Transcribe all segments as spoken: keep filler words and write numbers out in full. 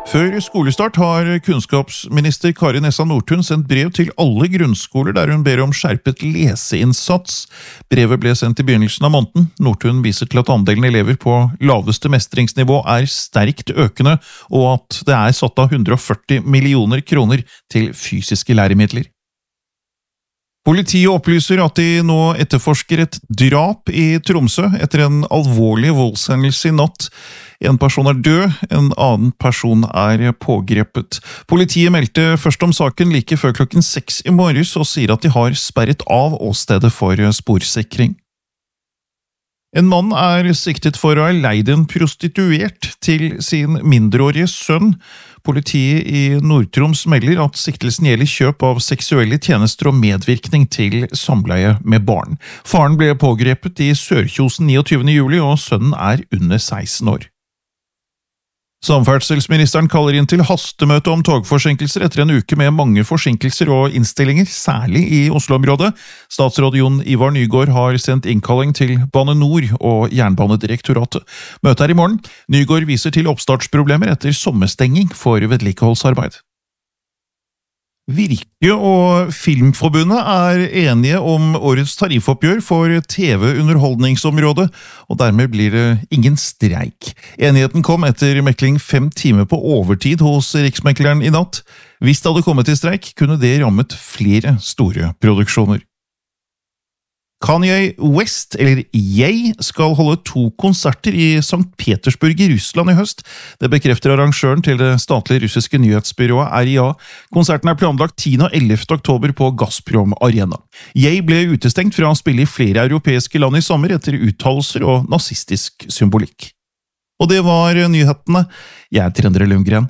Før skolestart har kunnskapsminister Kari Nessa Nordtun sendt brev til alle grunnskoler der hun ber om skjerpet leseinnsats. Brevet ble sendt i begynnelsen av måneden. Nordtun viser til at andelen elever på laveste mestringsnivå er sterkt økende, og at det er satt av hundre og førti millioner kroner til fysiske læremidler. Politiet opplyser at de nå etterforsker et drap i Tromsø etter en alvorlig voldshendelse i natt. En person er død, en annen person er pågrepet. Politiet meldte først om saken like før klokken seks i morges og sier at de har sperret av åstedet for sporsikring. En mann er siktet for å ha leid en prostituert til sin mindreårige sønn. Politiet i Nord-Troms melder at siktelsen gjelder kjøp av seksuelle tjenester og medvirkning til samleie med barn. Faren ble pågrepet i Sørkjosen niogtyvende juli, og sønnen er under seksten år. Samferdselsministeren kaller inn til hastemøte om togforsinkelser etter en uke med mange forsinkelser og innstillinger, særlig i Oslo-området. Statsråd Jon Ivar Nygård har sendt innkalling til Bane Nor og Jernbanedirektoratet. Møtet er i morgen. Nygård viser til oppstartsproblemer etter sommerstenging for vedlikeholdsarbeid. Virke og Filmforbundet er enige om årets tariffoppgjør for T V-underholdningsområdet, og dermed blir det ingen streik. Enigheten kom etter mekling fem timer på overtid hos Riksmekleren i natt. Hvis det hadde kommet til streik, kunne det rammet flere store produksjoner. Kanye West, eller Ye, skal holde to konserter i Sankt Petersburg i Russland i høst. Det bekrefter arrangøren til det statlige russiske nyhetsbyrået R I A. Konserten er planlagt tiende og ellevte oktober på Gazprom Arena. Ye ble utestengt fra å spille i flere europeiske land i sommer etter uttalelser og nazistisk symbolikk. Og det var nyhetene. Jeg er Trendre Lundgren.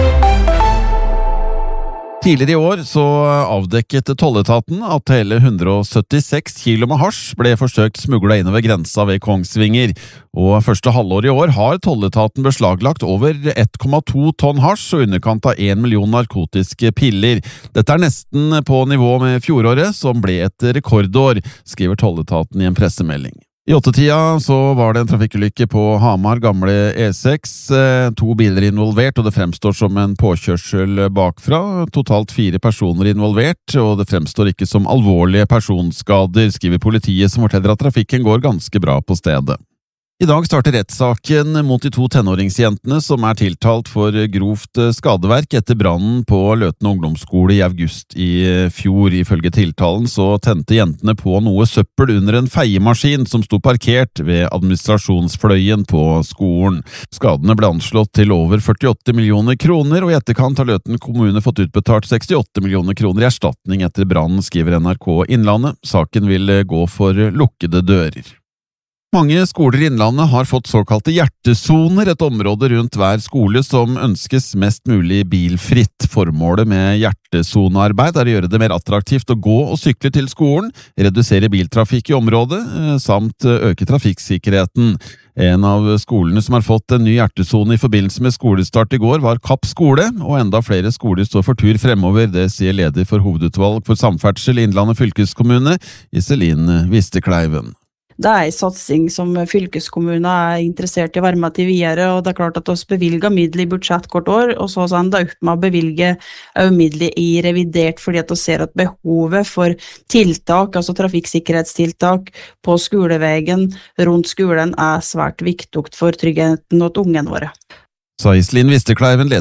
Tidligere i år så avdekket tolletaten at hele hundre og syttiseks kilo med hasj ble forsøkt smuglet innover grensa ved Kongsvinger, og første halvår i år har tolletaten beslaglagt over ett komma to tonn hasj og underkant av en million narkotiske piller. Dette er nesten på nivå med fjoråret, som ble et rekordår, skriver tolletaten i en pressemelding. I åttetida så var det en trafikkulykke på Hamar, gamle E seks, to biler involvert, og det fremstår som en påkjørsel bakfra. Totalt fire personer involvert, og det fremstår ikke som alvorlige personskader, skriver politiet, som forteller at trafikken går ganske bra på stedet. I dag starter rettssaken mot de to tenåringsjentene som er tiltalt for grovt skadeverk etter brannen på Løten ungdomsskole i august i fjor. Ifølge tiltalen så tente jentene på noe søppel under en feiemaskin som sto parkert ved administrasjonsfløyen på skolen. Skadene ble anslått til over førtiåtte millioner kroner, og i etterkant har Løten kommune fått utbetalt sekstiåtte millioner kroner i erstatning etter brannen, skriver N R K Innlandet. Saken vil gå for lukkede dører. Mange skoler i Innlandet har fått såkalte hjertesoner, et område rundt hver skole som ønskes mest mulig bilfritt. Formålet med hjertesonearbeid er å gjøre det mer attraktivt å gå og sykle til skolen, redusere biltrafikk i området, samt øke trafikksikkerheten. En av skolene som har fått en ny hjertesone i forbindelse med skolestart i går var Kapp skole, og enda flere skoler står for tur fremover, det sier leder for hovedutvalg for samferdsel i Innlandet fylkeskommune, Iselin Vistekleiven. Det er en satsing som fylkeskommunen er interessert i å være med til videre, og det er klart at vi bevilger midler i budsjett hvert år, og så har vi opp med å bevilge midler i revidert, fordi at vi ser at behovet for tiltak, altså trafikksikkerhetstiltak på skoleveien rundt skolen er svært viktig for tryggheten og ungene våre. Sa Iselin Vistekleiven,